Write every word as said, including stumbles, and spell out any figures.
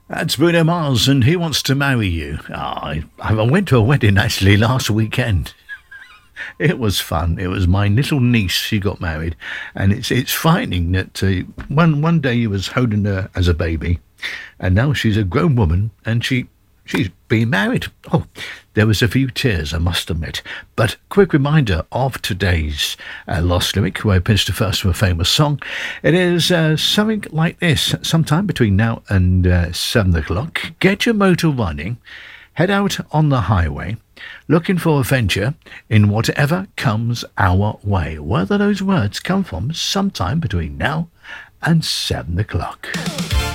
That's Bruno Mars, and he wants to marry you. Oh, I, I went to a wedding actually last weekend. It was fun. It was my little niece. She got married, and it's it's frightening that uh, one one day you was holding her as a baby, and now she's a grown woman, and she she's being married. Oh, there was a few tears, I must admit. But quick reminder of today's uh, lost lyric, who I pitched first from a famous song. It is uh, something like this. Sometime between now and uh, seven o'clock, get your motor running, head out on the highway, looking for adventure in whatever comes our way. Where do those words come from? Sometime between now and seven o'clock.